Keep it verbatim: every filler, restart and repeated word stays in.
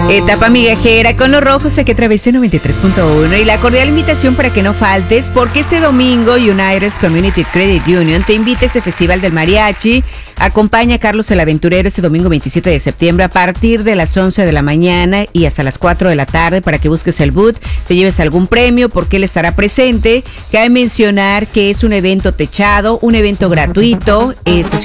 Etapa migajera con los rojos aquí a través de noventa y tres punto uno y la cordial invitación para que no faltes porque este domingo United Community Credit Union te invita a este Festival del Mariachi. Acompaña a Carlos el Aventurero este domingo veintisiete de septiembre a partir de las once de la mañana y hasta las cuatro de la tarde para que busques el booth, te lleves algún premio porque él estará presente. Cabe mencionar que es un evento techado, un evento gratuito. Este